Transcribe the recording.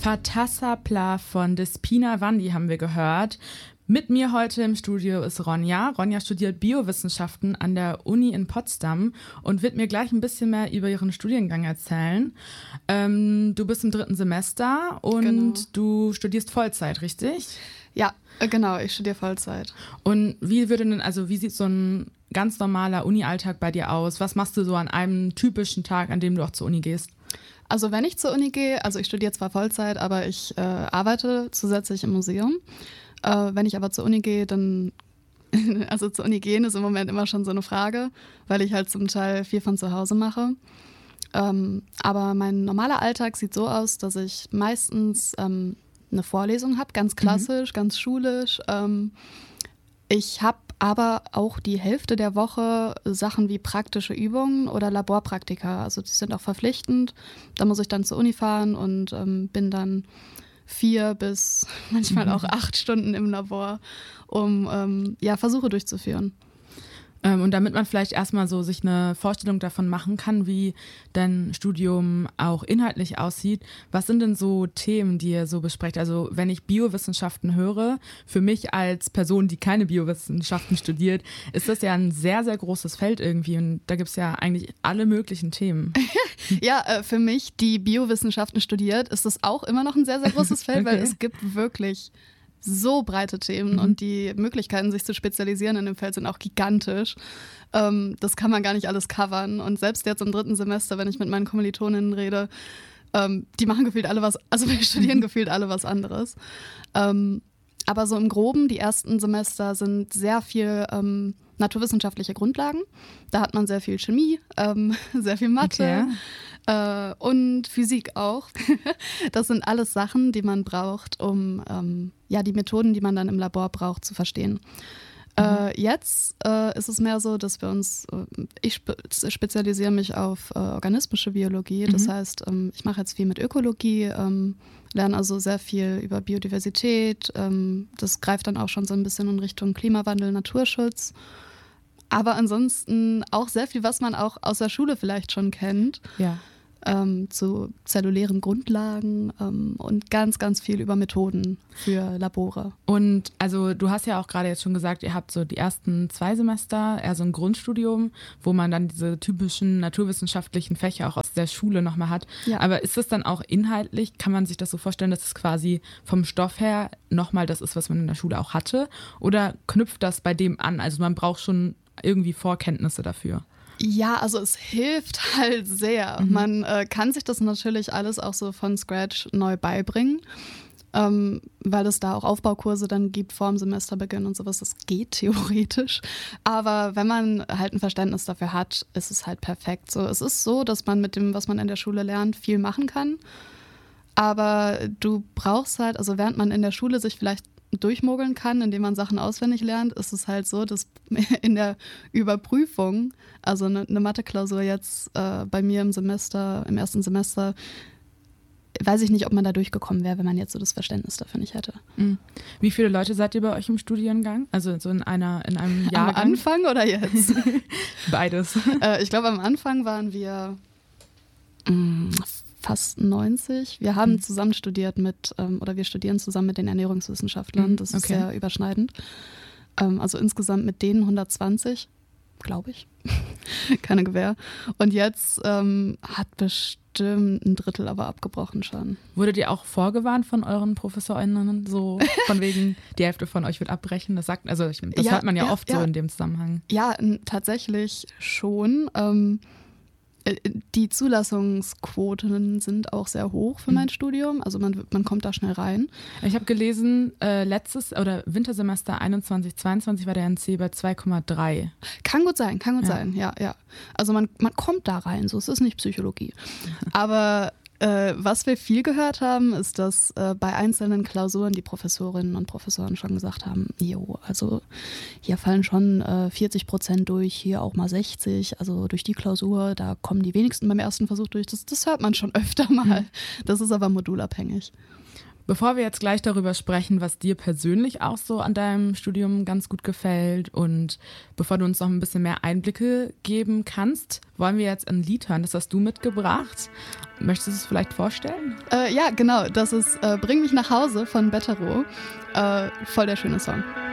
Fatasapla von Despina Wandi haben wir gehört. Mit mir heute im Studio ist Ronja. Ronja studiert Biowissenschaften an der Uni in Potsdam und wird mir gleich ein bisschen mehr über ihren Studiengang erzählen. Du bist im 3. Semester und Du studierst Vollzeit, richtig? Ja, genau, ich studiere Vollzeit. Und wie sieht so ein ganz normaler Uni-Alltag bei dir aus? Was machst du so an einem typischen Tag, an dem du auch zur Uni gehst? Also wenn ich zur Uni gehe, also ich studiere zwar Vollzeit, aber ich arbeite zusätzlich im Museum. Wenn ich aber zur Uni gehe, dann, also zur Uni gehen ist im Moment immer schon so eine Frage, weil ich halt zum Teil viel von zu Hause mache. Aber mein normaler Alltag sieht so aus, dass ich meistens eine Vorlesung habe, ganz klassisch, ganz schulisch. Ich habe aber auch die Hälfte der Woche Sachen wie praktische Übungen oder Laborpraktika. Also die sind auch verpflichtend. Da muss ich dann zur Uni fahren und bin dann 4 bis manchmal auch 8 Stunden im Labor, um Versuche durchzuführen. Und damit man vielleicht erstmal so sich eine Vorstellung davon machen kann, wie dein Studium auch inhaltlich aussieht, was sind denn so Themen, die ihr so besprecht? Also wenn ich Biowissenschaften höre, für mich als Person, die keine Biowissenschaften studiert, ist das ja ein sehr, sehr großes Feld irgendwie und da gibt es ja eigentlich alle möglichen Themen. Ja, für mich, die Biowissenschaften studiert, ist das auch immer noch ein sehr, sehr großes Feld, weil es gibt wirklich so breite Themen und die Möglichkeiten, sich zu spezialisieren in dem Feld sind auch gigantisch. Das kann man gar nicht alles covern. Und selbst jetzt im 3. Semester, wenn ich mit meinen Kommilitoninnen rede, die machen gefühlt alle wir studieren gefühlt alle was anderes. Aber so im Groben, die ersten Semester sind sehr viel naturwissenschaftliche Grundlagen. Da hat man sehr viel Chemie, sehr viel Mathe. Okay. Und Physik auch. Das sind alles Sachen, die man braucht, um die Methoden, die man dann im Labor braucht, zu verstehen. Jetzt ist es mehr so, dass ich spezialisiere mich auf organismische Biologie. Das heißt, ich mache jetzt viel mit Ökologie, lerne also sehr viel über Biodiversität. Das greift dann auch schon so ein bisschen in Richtung Klimawandel, Naturschutz. Aber ansonsten auch sehr viel, was man auch aus der Schule vielleicht schon kennt. Ja. Zu zellulären Grundlagen und ganz, ganz viel über Methoden für Labore. Und also du hast ja auch gerade jetzt schon gesagt, ihr habt so die ersten 2 Semester, eher so ein Grundstudium, wo man dann diese typischen naturwissenschaftlichen Fächer auch aus der Schule nochmal hat. Ja. Aber ist das dann auch inhaltlich, kann man sich das so vorstellen, dass es quasi vom Stoff her nochmal das ist, was man in der Schule auch hatte? Oder knüpft das bei dem an? Also man braucht schon irgendwie Vorkenntnisse dafür. Ja, also es hilft halt sehr. Man kann sich das natürlich alles auch so von Scratch neu beibringen, weil es da auch Aufbaukurse dann gibt vor dem Semesterbeginn und sowas. Das geht theoretisch. Aber wenn man halt ein Verständnis dafür hat, ist es halt perfekt. So, es ist so, dass man mit dem, was man in der Schule lernt, viel machen kann. Aber du brauchst halt, also während man in der Schule sich vielleicht durchmogeln kann, indem man Sachen auswendig lernt, ist es halt so, dass in der Überprüfung, also eine Mathe-Klausur jetzt bei mir im 1. Semester, weiß ich nicht, ob man da durchgekommen wäre, wenn man jetzt so das Verständnis dafür nicht hätte. Wie viele Leute seid ihr bei euch im Studiengang? Also so in einem Jahrgang? Am Anfang oder jetzt? Beides. Ich glaube, am Anfang waren wir fast 90. Wir haben zusammen studiert wir studieren zusammen mit den Ernährungswissenschaftlern. Das ist sehr überschneidend. Also insgesamt mit denen 120, glaube ich. Keine Gewähr. Und jetzt hat bestimmt ein Drittel aber abgebrochen schon. Wurdet ihr auch vorgewarnt von euren ProfessorInnen, so von wegen, die Hälfte von euch wird abbrechen? Das hört man ja oft so in dem Zusammenhang. Ja, tatsächlich schon. Die Zulassungsquoten sind auch sehr hoch für mein Studium. Also man kommt da schnell rein. Ich habe gelesen, Wintersemester 21, 22 war der NC bei 2,3. Kann gut sein, ja. Also man kommt da rein, so es ist nicht Psychologie. Aber was wir viel gehört haben, ist, dass bei einzelnen Klausuren die Professorinnen und Professoren schon gesagt haben, also hier fallen schon 40% durch, hier auch mal 60%, also durch die Klausur, da kommen die wenigsten beim ersten Versuch durch. Das hört man schon öfter mal. Das ist aber modulabhängig. Bevor wir jetzt gleich darüber sprechen, was dir persönlich auch so an deinem Studium ganz gut gefällt und bevor du uns noch ein bisschen mehr Einblicke geben kannst, wollen wir jetzt ein Lied hören. Das hast du mitgebracht. Möchtest du es vielleicht vorstellen? Ja, genau. Das ist Bring mich nach Hause von Bettero. Voll der schöne Song.